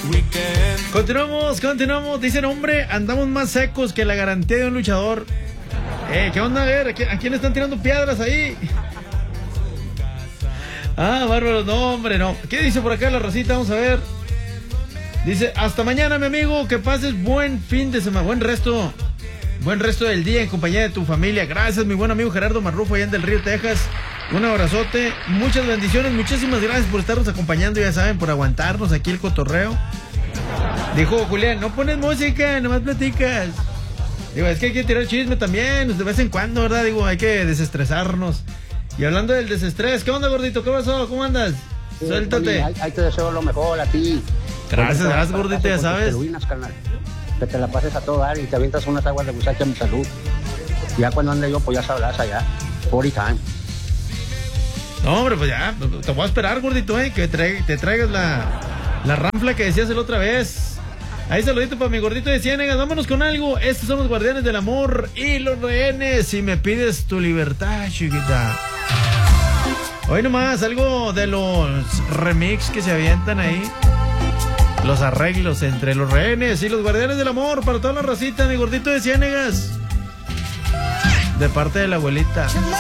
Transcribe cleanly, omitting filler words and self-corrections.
Continuamos. Dicen, hombre, andamos más secos que la garantía de un luchador. ¿Qué onda? A ver, ¿a quién están tirando piedras ahí? Ah, bárbaro, no, hombre, no. ¿Qué dice por acá la racita? Vamos a ver. Dice, hasta mañana, mi amigo, que pases buen fin de semana, buen resto del día en compañía de tu familia. Gracias, mi buen amigo Gerardo Marrufo, allá en Del Río, Texas. Un abrazote, muchas bendiciones, muchísimas gracias por estarnos acompañando, ya saben, por aguantarnos aquí el cotorreo. Dijo Julián, no pones música, nomás platicas. Digo, es que hay que tirar chisme también, de vez en cuando, ¿verdad? Digo, hay que desestresarnos. Y hablando del desestrés, ¿qué onda, gordito? ¿Qué pasó? ¿Cómo andas? Sí, Suéltate. Ahí te deseo lo mejor a ti. Gracias, gordito, ya sabes. Que te la pases a todo dar y te avientas unas aguas de muchacha a mi salud. Ya cuando ande yo, pues ya sabrás allá. 40 time. No, hombre, pues ya, te voy a esperar, gordito, que te traigas la ranfla que decías la otra vez. Ahí saludito para mi gordito de Ciénegas. Vámonos con algo. Estos son los guardianes del amor y los rehenes. Si me pides tu libertad, chiquita. Hoy nomás, algo de los remix que se avientan ahí. Los arreglos entre los rehenes y los guardianes del amor. Para toda la racita, mi gordito de Ciénegas. De parte de la abuelita.